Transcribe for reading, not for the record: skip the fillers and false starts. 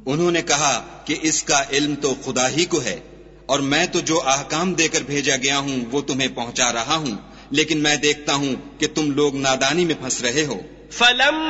उन्होंने कहा कि इसका इल्म तो खुदा ही को है, और मैं तो जो अहकाम देकर भेजा गया हूँ वो तुम्हें पहुंचा रहा हूँ, लेकिन मैं देखता हूँ कि तुम लोग नादानी में फंस रहे हो।